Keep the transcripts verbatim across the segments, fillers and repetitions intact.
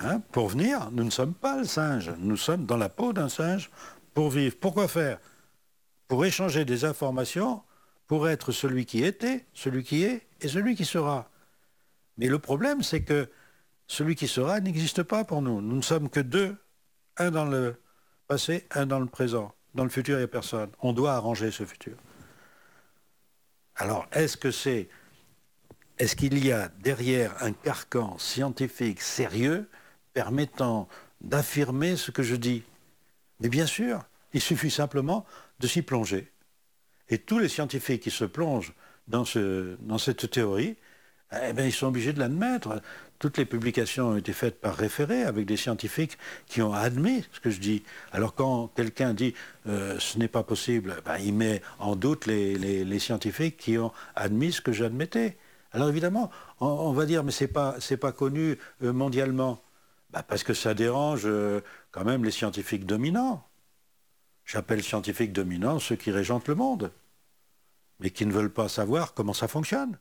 Hein, pour venir, nous ne sommes pas le singe. Nous sommes dans la peau d'un singe pour vivre. Pourquoi faire? Pour échanger des informations, pour être celui qui était, celui qui est et celui qui sera. Mais le problème, c'est que celui qui sera n'existe pas pour nous. Nous ne sommes que deux, un dans le passé, un dans le présent. Dans le futur, il n'y a personne. On doit arranger ce futur. Alors, est-ce que c'est... Est-ce qu'il y a derrière un carcan scientifique sérieux permettant d'affirmer ce que je dis? Mais bien sûr, il suffit simplement de s'y plonger. Et tous les scientifiques qui se plongent dans, ce, dans cette théorie, eh bien, ils sont obligés de l'admettre. Toutes les publications ont été faites par référé avec des scientifiques qui ont admis ce que je dis. Alors quand quelqu'un dit euh, ce n'est pas possible, ben, il met en doute les, les, les scientifiques qui ont admis ce que j'admettais. Alors évidemment, on, on va dire mais c'est pas c'est pas connu euh, mondialement. Ben, parce que ça dérange euh, quand même les scientifiques dominants. J'appelle scientifiques dominants ceux qui régentent le monde, mais qui ne veulent pas savoir comment ça fonctionne.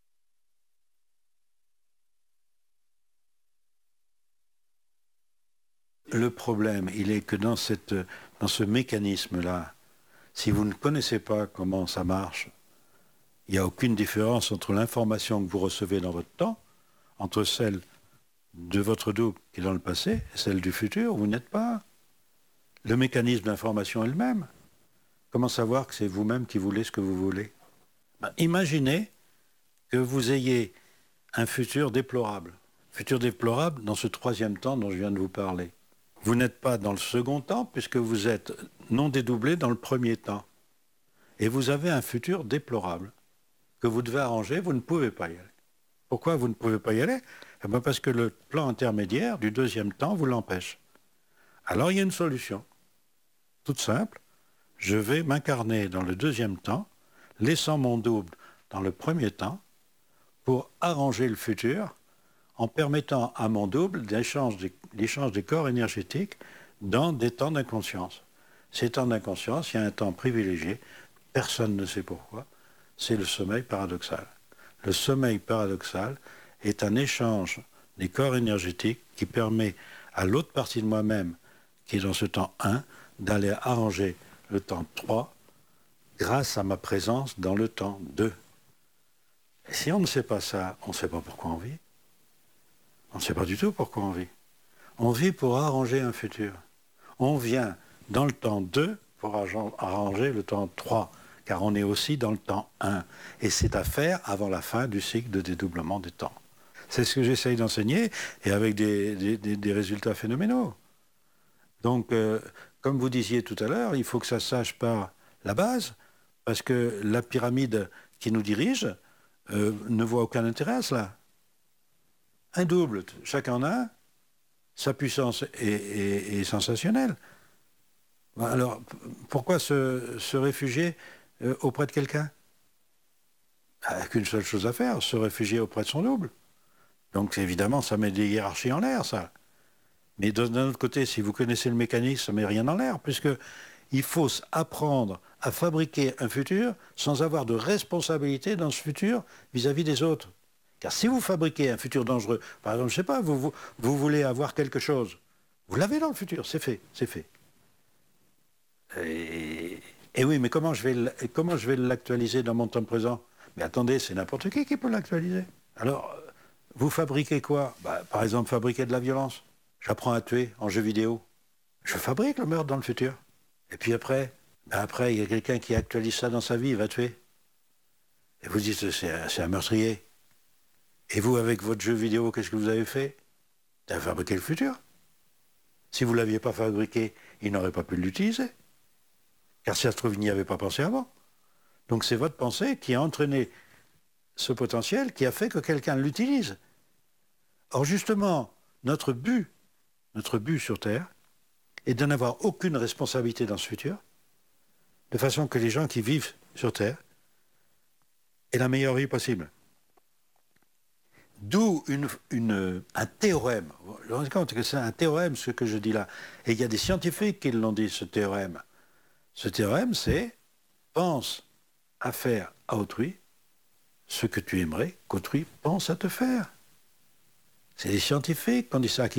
Le problème, il est que dans, cette, dans ce mécanisme-là, si vous ne connaissez pas comment ça marche, il n'y a aucune différence entre l'information que vous recevez dans votre temps, entre celle de votre double qui est dans le passé et celle du futur, vous n'êtes pas. Le mécanisme d'information est le même. Comment savoir que c'est vous-même qui voulez ce que vous voulez? Ben, imaginez que vous ayez un futur déplorable. Futur déplorable dans ce troisième temps dont je viens de vous parler. Vous n'êtes pas dans le second temps puisque vous êtes non dédoublé dans le premier temps. Et vous avez un futur déplorable que vous devez arranger, vous ne pouvez pas y aller. Pourquoi vous ne pouvez pas y aller? Eh bien parce que le plan intermédiaire du deuxième temps vous l'empêche. Alors il y a une solution, toute simple. Je vais m'incarner dans le deuxième temps, laissant mon double dans le premier temps, pour arranger le futur, en permettant à mon double l'échange des, l'échange des corps énergétiques dans des temps d'inconscience. Ces temps d'inconscience, il y a un temps privilégié, personne ne sait pourquoi, c'est le sommeil paradoxal. Le sommeil paradoxal est un échange des corps énergétiques qui permet à l'autre partie de moi-même, qui est dans ce temps un, d'aller arranger le temps trois grâce à ma présence dans le temps deux. Et si on ne sait pas ça, on ne sait pas pourquoi on vit. On ne sait pas du tout pourquoi on vit. On vit pour arranger un futur. On vient dans le temps deux pour arranger le temps trois, car on est aussi dans le temps un. Et c'est à faire avant la fin du cycle de dédoublement des temps. C'est ce que j'essaye d'enseigner, et avec des, des, des, des résultats phénoménaux. Donc, euh, comme vous disiez tout à l'heure, il faut que ça se sache par la base, parce que la pyramide qui nous dirige euh, ne voit aucun intérêt à cela. Un double, chacun en a un, sa puissance est, est, est sensationnelle. Alors, pourquoi se, se réfugier euh, auprès de quelqu'un? Avec une seule chose à faire, se réfugier auprès de son double. Donc, évidemment, ça met des hiérarchies en l'air, ça. Mais d'un autre côté, si vous connaissez le mécanisme, ça ne met rien en l'air, puisqu'il faut apprendre à fabriquer un futur sans avoir de responsabilité dans ce futur vis-à-vis des autres. Car si vous fabriquez un futur dangereux, par exemple, je ne sais pas, vous, vous, vous voulez avoir quelque chose, vous l'avez dans le futur, c'est fait, c'est fait. Et, et oui, mais comment je vais, comment je vais l'actualiser dans mon temps présent? Mais attendez, c'est n'importe qui qui peut l'actualiser. Alors, vous fabriquez quoi? Bah, par exemple, fabriquer de la violence. J'apprends à tuer en jeu vidéo. Je fabrique le meurtre dans le futur. Et puis après, ben après, il y a quelqu'un qui actualise ça dans sa vie, il va tuer. Et vous dites, c'est un, c'est un meurtrier. Et vous, avec votre jeu vidéo, qu'est-ce que vous avez fait? Vous avez fabriqué le futur. Si vous ne l'aviez pas fabriqué, il n'aurait pas pu l'utiliser. Car si ça se trouve, il n'y avait pas pensé avant. Donc c'est votre pensée qui a entraîné ce potentiel, qui a fait que quelqu'un l'utilise. Or justement, notre but, notre but sur Terre, est de n'avoir aucune responsabilité dans ce futur, de façon que les gens qui vivent sur Terre aient la meilleure vie possible. D'où une, une, un théorème. Vous vous rendez compte que c'est un théorème, ce que je dis là. Et il y a des scientifiques qui l'ont dit, ce théorème. Ce théorème, c'est « pense à faire à autrui ce que tu aimerais qu'autrui pense à te faire ». C'est les scientifiques qui ont dit ça, qui